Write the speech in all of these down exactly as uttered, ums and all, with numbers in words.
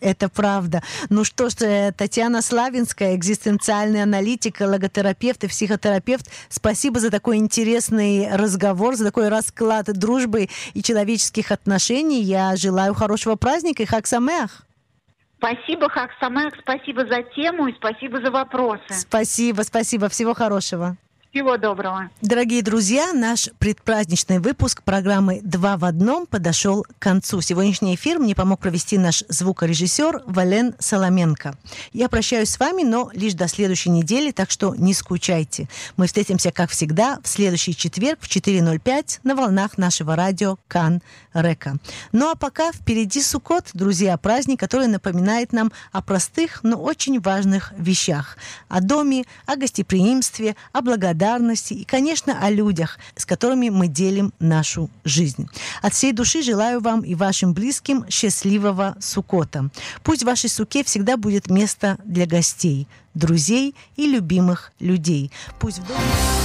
Это правда. Ну что ж, Татьяна Славинская, экзистенциальный аналитик, логотерапевт и психотерапевт. Спасибо за такой интересный разговор, за такой расклад дружбы и человеческих отношений. Я желаю хорошего праздника и Хаг Самеах. Спасибо, Хаг Самеах, спасибо за тему и спасибо за вопросы. Спасибо, спасибо. Всего хорошего. Всего доброго. Дорогие друзья, наш предпраздничный выпуск программы «Два в одном» подошел к концу. Сегодняшний эфир мне помог провести наш звукорежиссер Вален Соломенко. Я прощаюсь с вами, но лишь до следующей недели, так что не скучайте. Мы встретимся, как всегда, в следующий четверг в четыре ноль пять на волнах нашего радио Кан Река. Ну а пока впереди Суккот, друзья, праздник, который напоминает нам о простых, но очень важных вещах. О доме, о гостеприимстве, о благодарности и, конечно, о людях, с которыми мы делим нашу жизнь. От всей души желаю вам и вашим близким счастливого Суккота. Пусть в вашей суке всегда будет место для гостей, друзей и любимых людей. Пусть в доме...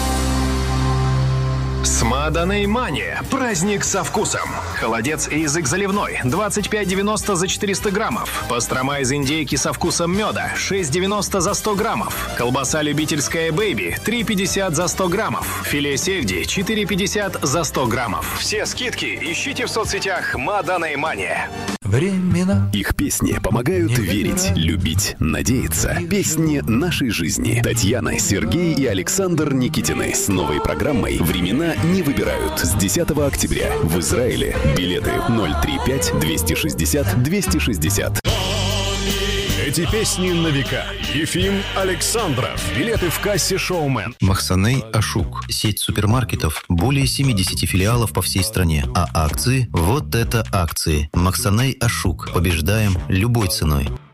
Смаданей Мания. Праздник со вкусом. Холодец и язык заливной. двадцать пять девяносто за четыреста граммов. Пастрома из индейки со вкусом меда. шесть девяносто за сто граммов. Колбаса любительская Бэйби. три пятьдесят за сто граммов. Филе сельди. четыре пятьдесят за сто граммов. Все скидки ищите в соцсетях Смаданей Мания. Времена. Их песни помогают Не верить, выбирай. любить, надеяться. Песни нашей жизни. Татьяна, Сергей и Александр Никитины с новой программой «Времена не выбирают» с десятого октября в Израиле. Билеты ноль тридцать пять двести шестьдесят двести шестьдесят. Эти песни на века. Ефим Александров. Билеты в кассе «Шоумен». Махсаней Ашук. Сеть супермаркетов. Более семидесяти филиалов по всей стране. А акции? Вот это акции. Махсаней Ашук. Побеждаем любой ценой.